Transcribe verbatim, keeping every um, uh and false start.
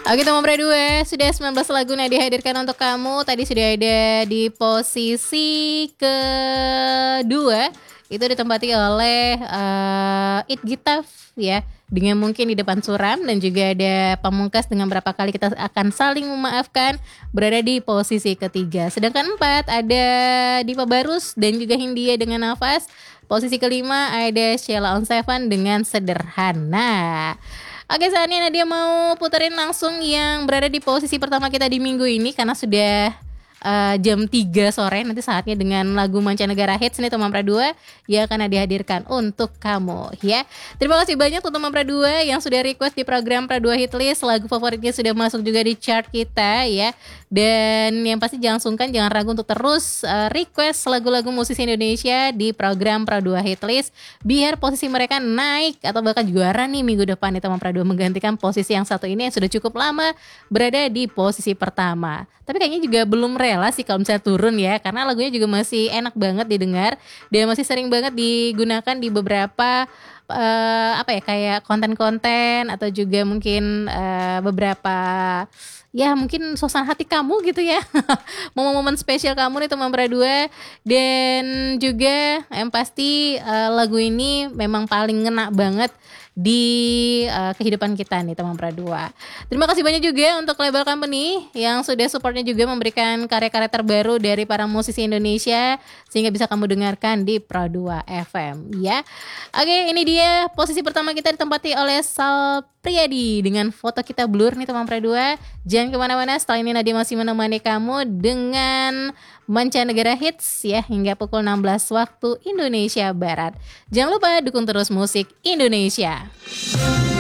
Oke teman Pro dua, sudah sembilan belas lagu yang dihadirkan untuk kamu. Tadi sudah ada di posisi kedua, itu ditempati oleh uh, It Gitaf ya, dengan Mungkin di Depan Suram. Dan juga ada Pamungkas dengan Berapa Kali Kita Akan Saling Memaafkan, berada di posisi ketiga. Sedangkan empat ada Dipa Barus dan juga Hindia dengan Nafas. Posisi kelima ada Sheila on Seven dengan Sederhana. Oke, saatnya Nadia mau puterin langsung yang berada di posisi pertama kita di minggu ini, karena sudah uh, jam tiga sore. Nanti saatnya dengan lagu mancanegara hits nih teman Pra dua yang akan dihadirkan untuk kamu ya. Terima kasih banyak untuk teman Pra dua yang sudah request di program Pra dua Hitlist. Lagu favoritnya sudah masuk juga di chart kita ya. Dan yang pasti jangan sungkan, jangan ragu untuk terus uh, request lagu-lagu musisi Indonesia di program Pra dua Hitlist, biar posisi mereka naik atau bahkan juara nih minggu depan nih teman Pra dua, menggantikan posisi yang satu ini yang sudah cukup lama berada di posisi pertama. Tapi kayaknya juga belum rela sih kalau misalnya turun ya, karena lagunya juga masih enak banget didengar dan masih sering banget digunakan di beberapa uh, apa ya, kayak konten-konten atau juga mungkin uh, beberapa ya mungkin suasana hati kamu gitu ya. Momen-momen spesial kamu nih teman Pra dua. Dan juga yang pasti uh, lagu ini memang paling ngena banget di uh, kehidupan kita nih teman Pra dua. Terima kasih banyak juga untuk Label Company yang sudah supportnya juga memberikan karya-karya terbaru dari para musisi Indonesia sehingga bisa kamu dengarkan di Pra dua F M ya. Oke, ini dia posisi pertama kita ditempati oleh Sal Priadi dengan Foto Kita Blur nih teman Pra dua. Jangan kemana-mana, setelah ini Nadia masih menemani kamu dengan mancanegara hits ya hingga pukul enam belas waktu Indonesia Barat. Jangan lupa dukung terus musik Indonesia.